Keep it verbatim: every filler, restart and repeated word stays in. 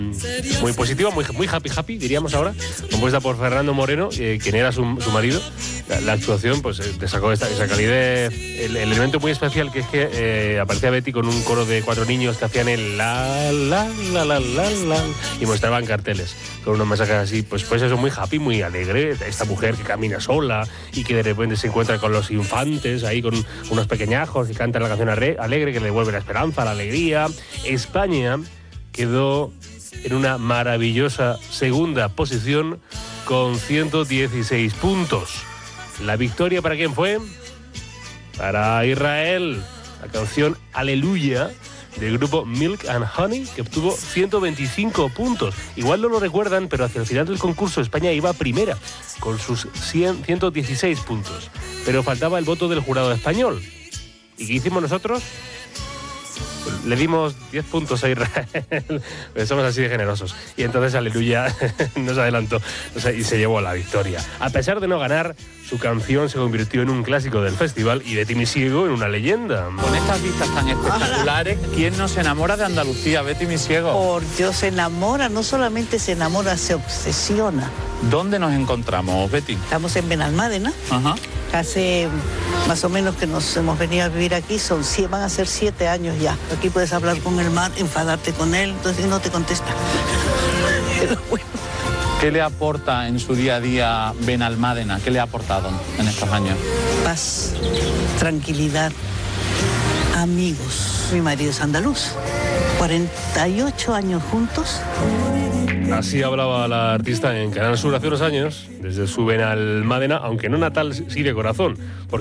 muy positiva, muy, muy happy happy, diríamos ahora, compuesta por Fernando Moreno, eh, quien era su, su marido. La, la actuación pues eh, destacó esta, esa calidez, el, el elemento muy especial que es que eh, aparecía Betty con un coro de cuatro niños que hacían el la la la la la la y mostraban carteles con unos mensajes así, pues pues eso, muy happy, muy alegre, esta mujer que camina sola y que de repente se encuentra con los infantes ahí con unos pequeñajos y canta la canción alegre que le devuelve la esperanza, la alegría. España quedó en una maravillosa segunda posición con ciento dieciséis puntos. ¿La victoria para quién fue? Para Israel. La canción Aleluya del grupo Milk and Honey, que obtuvo ciento veinticinco puntos. Igual no lo recuerdan, pero hacia el final del concurso España iba primera con sus cien, ciento dieciséis puntos. Pero faltaba el voto del jurado español. ¿Y qué hicimos nosotros? Le dimos diez puntos a Israel, pues somos así de generosos. Y entonces Aleluya nos adelantó, o sea, y se llevó la victoria. A pesar de no ganar, su canción se convirtió en un clásico del festival y Betty mi Ciego en una leyenda. Con estas vistas tan espectaculares, ¿quién no se enamora de Andalucía? Betty mi Ciego. Por Dios, se enamora, no solamente se enamora, se obsesiona. ¿Dónde nos encontramos, Betty? Estamos en Benalmádena. Ajá. Hace más o menos que nos hemos venido a vivir aquí, son van a ser siete años ya. Aquí puedes hablar con el mar, enfadarte con él, entonces no te contesta. Pero bueno. ¿Qué le aporta en su día a día Benalmádena? ¿Qué le ha aportado en estos años? Paz, tranquilidad, amigos. Mi marido es andaluz, cuarenta y ocho años juntos. Así hablaba la artista en Canal Sur hace unos años, desde su Benalmádena, aunque no natal, sí de corazón. Porque